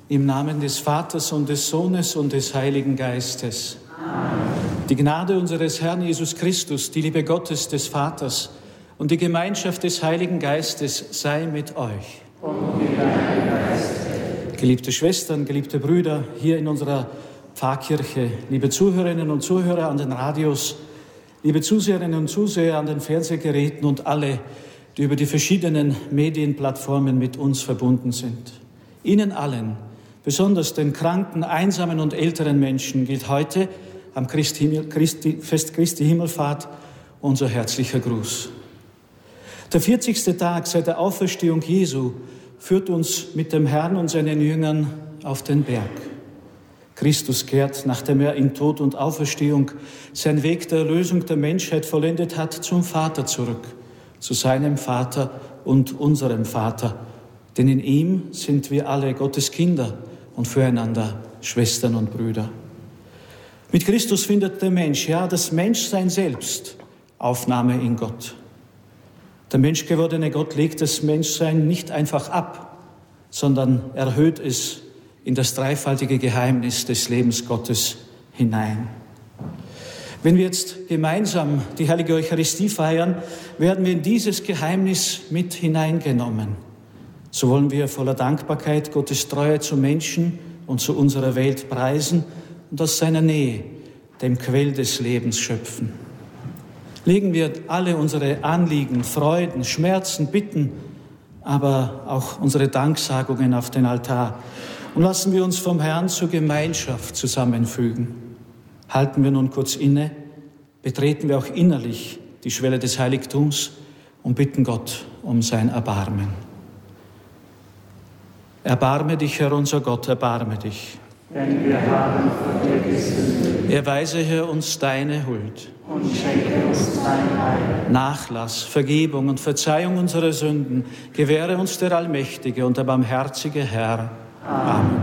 Im Namen des Vaters und des Sohnes und des Heiligen Geistes. Amen. Die Gnade unseres Herrn Jesus Christus, die Liebe Gottes des Vaters und die Gemeinschaft des Heiligen Geistes sei mit euch. Und mit deinem Geist. Geliebte Schwestern, geliebte Brüder, hier in unserer Pfarrkirche, liebe Zuhörerinnen und Zuhörer an den Radios, liebe Zuseherinnen und Zuseher an den Fernsehgeräten und alle, die über die verschiedenen Medienplattformen mit uns verbunden sind. Ihnen allen, besonders den kranken, einsamen und älteren Menschen, gilt heute am Fest Christi Himmelfahrt unser herzlicher Gruß. Der 40. Tag seit der Auferstehung Jesu führt uns mit dem Herrn und seinen Jüngern auf den Berg. Christus kehrt, nachdem er in Tod und Auferstehung seinen Weg der Erlösung der Menschheit vollendet hat, zum Vater zurück, zu seinem Vater und unserem Vater. Denn in ihm sind wir alle Gottes Kinder und füreinander Schwestern und Brüder. Mit Christus findet der Mensch, ja das Menschsein selbst, Aufnahme in Gott. Der menschgewordene Gott legt das Menschsein nicht einfach ab, sondern erhöht es in das dreifaltige Geheimnis des Lebens Gottes hinein. Wenn wir jetzt gemeinsam die heilige Eucharistie feiern, werden wir in dieses Geheimnis mit hineingenommen. So wollen wir voller Dankbarkeit Gottes Treue zum Menschen und zu unserer Welt preisen und aus seiner Nähe, dem Quell des Lebens, schöpfen. Legen wir alle unsere Anliegen, Freuden, Schmerzen, Bitten, aber auch unsere Danksagungen auf den Altar und lassen wir uns vom Herrn zur Gemeinschaft zusammenfügen. Halten wir nun kurz inne, betreten wir auch innerlich die Schwelle des Heiligtums und bitten Gott um sein Erbarmen. Erbarme dich, Herr unser Gott, erbarme dich. Denn wir haben vergessen. Erweise, Herr, uns deine Huld. Und schenke uns dein Heil. Nachlass, Vergebung und Verzeihung unserer Sünden gewähre uns der allmächtige und der barmherzige Herr. Amen.